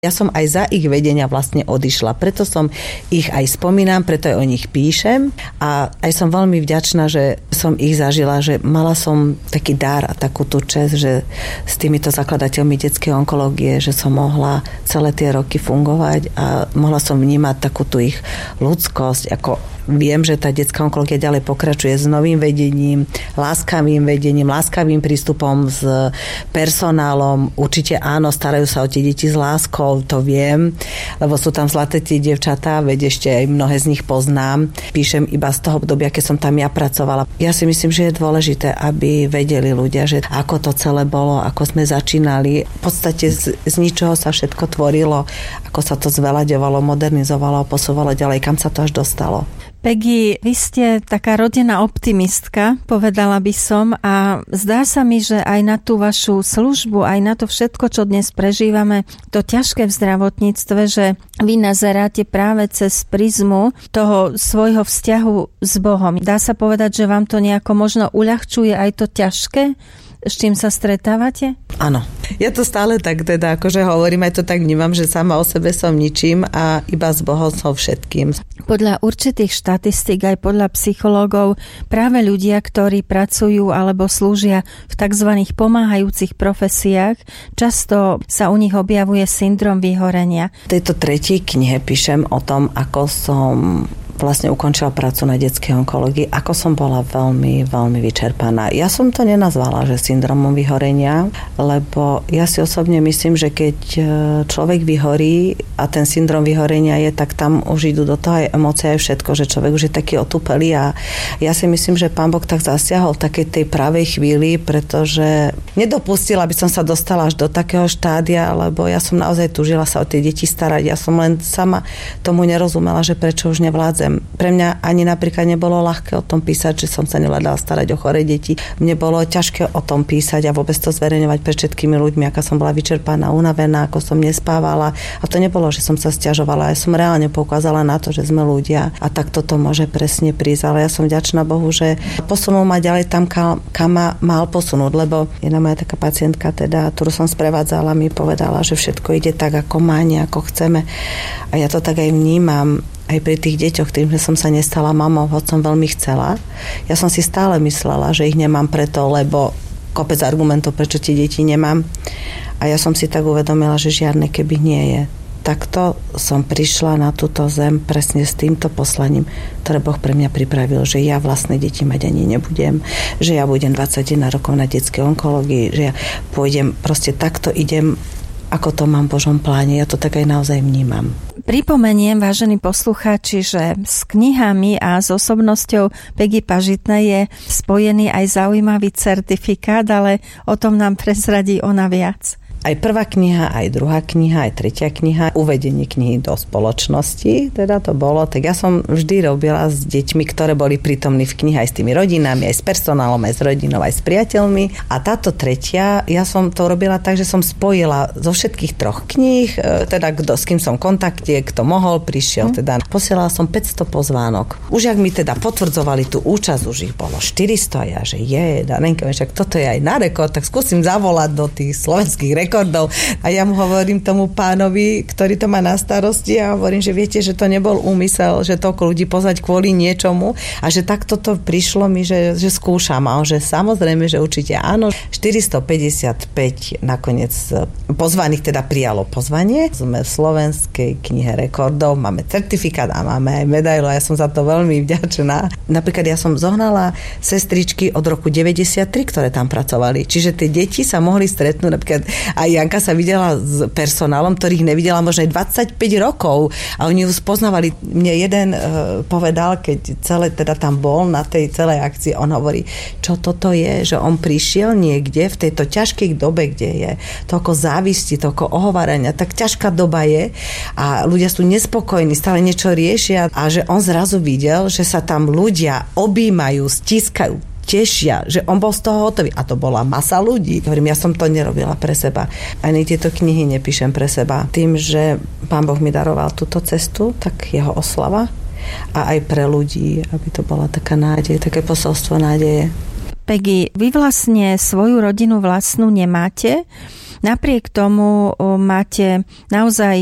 Ja som aj za ich vedenia vlastne odišla, preto som ich aj spomínam, preto aj o nich píšem a aj som veľmi vďačná, že som ich zažila, že mala som taký dar a takú tú česť, že s týmito zakladateľmi detskej onkológie, že som mohla celé tie roky fungovať a mohla som vnímať takú tú ich ľudskosť, ako viem, že tá detská onkológia ďalej pokračuje s novým vedením, láskavým prístupom, s personálom. Určite áno, starajú sa o tie deti s láskou, to viem, lebo sú tam zlaté tie dievčatá, veď ešte aj mnohé z nich poznám. Píšem iba z toho obdobia, keď som tam ja pracovala. Ja si myslím, že je dôležité, aby vedeli ľudia, že ako to celé bolo, ako sme začínali. V podstate z ničoho sa všetko tvorilo, ako sa to zvelaďovalo, modernizovalo, posúvalo ďalej, kam sa to až dostalo. Peggy, vy ste taká rodená optimistka, povedala by som, a zdá sa mi, že aj na tú vašu službu, aj na to všetko, čo dnes prežívame, to ťažké v zdravotníctve, že vy nazeráte práve cez prizmu toho svojho vzťahu s Bohom. Dá sa povedať, že vám to nejako možno uľahčuje aj to ťažké, s čím sa stretávate? Áno. Ja to stále tak teda akože hovorím, aj to tak vnímam, že sama o sebe som ničím a iba s Bohom som všetkým. Podľa určitých štatistík, aj podľa psychológov, práve ľudia, ktorí pracujú alebo slúžia v tzv. Pomáhajúcich profesiách, často sa u nich objavuje syndrom vyhorenia. V tejto tretej knihe píšem o tom, ako som vlastne ukončila prácu na detskej onkológii, ako som bola veľmi, veľmi vyčerpaná. Ja som to nenazvala, že syndromom vyhorenia, lebo ja si osobne myslím, že keď človek vyhorí a ten syndrom vyhorenia je, tak tam už idú do toho aj emócie, aj všetko, že človek už je taký otupelý a ja si myslím, že Pán Boh tak zasiahol v takej tej pravej chvíli, pretože nedopustila, aby som sa dostala až do takého štádia, lebo ja som naozaj túžila sa o tie deti starať. Ja som len sama tomu nerozumela, že prečo už nevládzem. Pre mňa ani napríklad nebolo ľahké o tom písať, že som sa nevládala starať o choré deti. Mne bolo ťažké o tom písať a vôbec to zverejňovať pred všetkými ľuďmi, aká som bola vyčerpaná, unavená, ako som nespávala. A to nebolo, že som sa sťažovala. Ja som reálne poukázala na to, že sme ľudia a tak toto môže presne prísť. Ale ja som vďačná Bohu, že posunul ma ďalej tam, kam ma mal posunúť, lebo jedna moja taká pacientka, teda, ktorú som sprevádzala, mi povedala, že všetko ide tak, ako má, ako chceme. A ja to tak aj vnímam. Aj pri tých deťoch, tým, že som sa nestala mamou, hoď som veľmi chcela. Ja som si stále myslela, že ich nemám preto, lebo kopec argumentov, prečo tie deti nemám. A ja som si tak uvedomila, že žiadne keby nie je. Takto som prišla na túto zem presne s týmto poslaním, ktoré Boh pre mňa pripravil, že ja vlastné deti mať ani nebudem, že ja budem 21 rokov na detskej onkológii, že ja pôjdem, proste takto idem, ako to mám v Božom pláne. Ja to tak aj naozaj vnímam. Pripomeniem, vážení poslucháči, že s knihami a s osobnosťou Peggy Pažitnej je spojený aj zaujímavý certifikát, ale o tom nám prezradí ona viac. Aj prvá kniha, aj druhá kniha, aj tretia kniha, uvedenie knihy do spoločnosti, teda to bolo, tak ja som vždy robila s deťmi, ktoré boli prítomní v knihe, aj s tými rodinami, aj s personálom, aj s rodinou, aj s priateľmi. A táto tretia, ja som to robila tak, že som spojila zo všetkých troch kníh, teda s kým som v kontakte, kto mohol, prišiel, teda posielala som 500 pozvánok. Už ak mi teda potvrdzovali tú účasť, už ich bolo 400 a ja, že Danenka, však toto je aj na rekord, tak skúsim zavolať do tých slovenských rekordov. A ja mu hovorím tomu pánovi, ktorý to má na starosti a hovorím, že viete, že to nebol úmysel, že toľko ľudí pozvať kvôli niečomu a že takto to prišlo mi, že skúšam a on, že samozrejme, že určite áno. 455 nakoniec pozvaných teda prijalo pozvanie. Sme v Slovenskej knihe rekordov, máme certifikát a máme aj medailu a ja som za to veľmi vďačná. Napríklad ja som zohnala sestričky od roku 93, ktoré tam pracovali. Čiže tie deti sa mohli stretnúť, napríklad a Janka sa videla s personálom, ktorých nevidela možno aj 25 rokov a oni ju spoznávali. Mne jeden povedal, keď celé teda tam bol na tej celej akcii, on hovorí, čo toto je, že on prišiel niekde v tejto ťažkej dobe, kde je toľko závisti, toľko ohovárania, tak ťažká doba je a ľudia sú nespokojní, stále niečo riešia a že on zrazu videl, že sa tam ľudia objímajú, stiskajú, tešia, že on bol z toho hotový. A to bola masa ľudí. Hovorím, ja som to nerobila pre seba. Ani tieto knihy nepíšem pre seba. Tým, že Pán Boh mi daroval túto cestu, tak jeho oslava a aj pre ľudí, aby to bola taká nádej, také posolstvo nádeje. Peggy, vy vlastne svoju rodinu vlastnú nemáte, napriek tomu máte naozaj